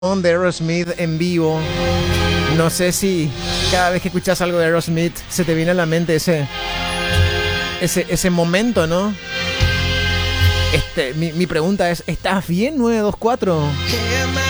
de Aerosmith en vivo. No sé si cada vez que escuchas algo de Aerosmith se te viene a la mente ese momento, ¿no? Mi pregunta es, ¿estás bien 924?